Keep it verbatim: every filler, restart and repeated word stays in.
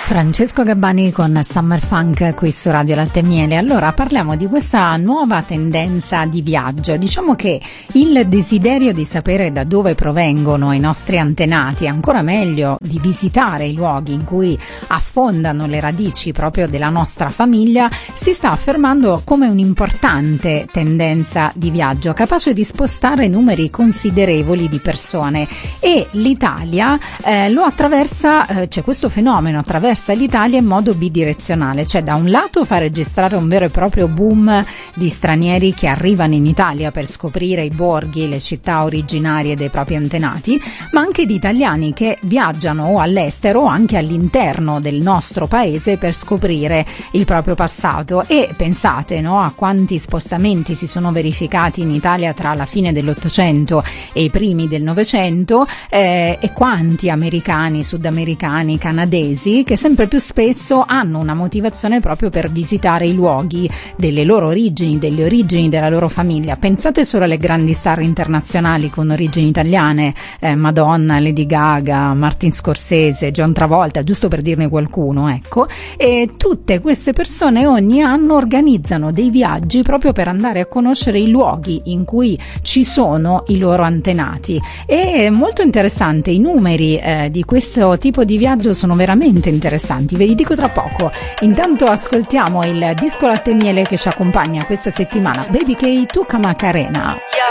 Francesco Gabbani con Summer Funk qui su Radio Latte e Miele. Allora parliamo di questa nuova tendenza di viaggio. Diciamo che il desiderio di sapere da dove provengono i nostri antenati, ancora meglio di visitare i luoghi in cui affondano le radici proprio della nostra famiglia, si sta affermando come un'importante tendenza di viaggio, capace di spostare numeri considerevoli di persone. E l'Italia eh, lo attraversa, eh, c'è questo fenomeno attraverso l'Italia in modo bidirezionale, cioè da un lato fa registrare un vero e proprio boom di stranieri che arrivano in Italia per scoprire i borghi, le città originarie dei propri antenati, ma anche di italiani che viaggiano o all'estero o anche all'interno del nostro paese per scoprire il proprio passato. E pensate, no, a quanti spostamenti si sono verificati in Italia tra la fine dell'Ottocento e i primi del Novecento, eh, e quanti americani, sudamericani, canadesi che sempre più spesso hanno una motivazione proprio per visitare i luoghi delle loro origini, delle origini della loro famiglia. Pensate solo alle grandi star internazionali con origini italiane, eh, Madonna, Lady Gaga, Martin Scorsese, John Travolta, giusto per dirne qualcuno, ecco. E tutte queste persone ogni anno organizzano dei viaggi proprio per andare a conoscere i luoghi in cui ci sono i loro antenati. E molto interessante, i numeri eh, di questo tipo di viaggio sono veramente interessanti, ve li dico tra poco. Intanto ascoltiamo il disco Latte e Miele che ci accompagna questa settimana, Baby K, Tuca Macarena.